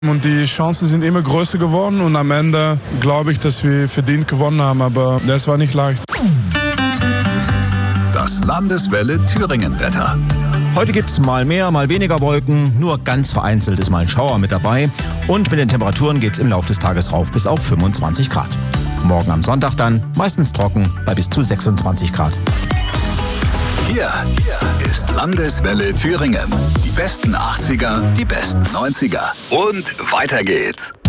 Und die Chancen sind immer größer geworden und am Ende glaube ich, dass wir verdient gewonnen haben, aber das war nicht leicht. Das Landeswelle Thüringen-Wetter. Heute gibt's mal mehr, mal weniger Wolken, nur ganz vereinzelt ist mal ein Schauer mit dabei und mit den Temperaturen geht's im Laufe des Tages rauf bis auf 25 Grad. Morgen am Sonntag dann meistens trocken bei bis zu 26 Grad. Hier ist Landeswelle Thüringen. Die besten 80er, die besten 90er und weiter geht's.